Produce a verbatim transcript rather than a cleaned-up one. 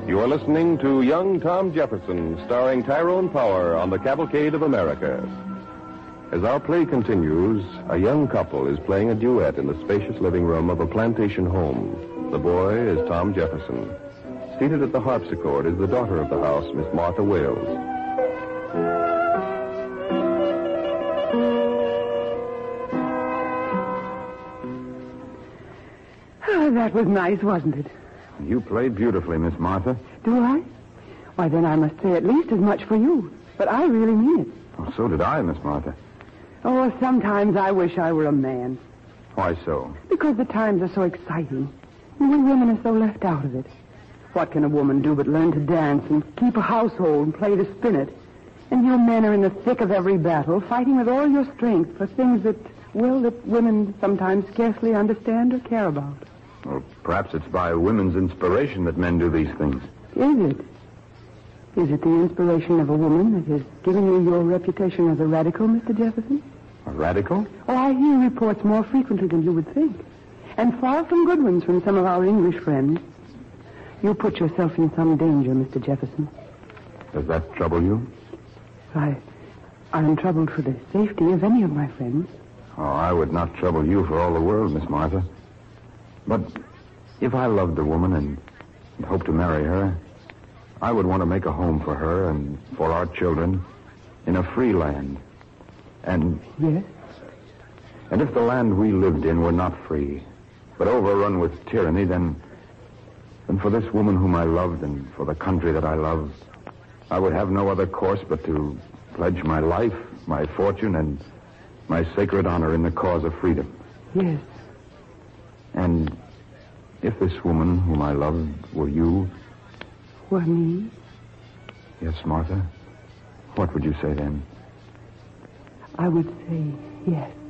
You are listening to Young Tom Jefferson, starring Tyrone Power on The Cavalcade of America. As our play continues, a young couple is playing a duet in the spacious living room of a plantation home. The boy is Tom Jefferson. Seated at the harpsichord is the daughter of the house, Miss Martha Wales. Oh, that was nice, wasn't it? You played beautifully, Miss Martha. Do I? Why, then I must say at least as much for you. But I really mean it. Well, so did I, Miss Martha. Oh, sometimes I wish I were a man. Why so? Because the times are so exciting. And we women are so left out of it. What can a woman do but learn to dance and keep a household and play the spinet? And you men are in the thick of every battle, fighting with all your strength for things that, well, that women sometimes scarcely understand or care about. Well, perhaps it's by women's inspiration that men do these things. Is it? Is it the inspiration of a woman that has given you your reputation as a radical, Mister Jefferson? A radical? Oh, I hear reports more frequently than you would think. And far from good ones from some of our English friends. You put yourself in some danger, Mister Jefferson. Does that trouble you? I... I'm troubled for the safety of any of my friends. Oh, I would not trouble you for all the world, Miss Martha. But if I loved a woman and, and hoped to marry her, I would want to make a home for her and for our children in a free land. And... Yes? And if the land we lived in were not free, but overrun with tyranny, then... then for this woman whom I loved and for the country that I loved, I would have no other course but to pledge my life, my fortune, and my sacred honor in the cause of freedom. Yes. And if this woman whom I loved were you... Were me? Yes, Martha. What would you say then? I would say yes.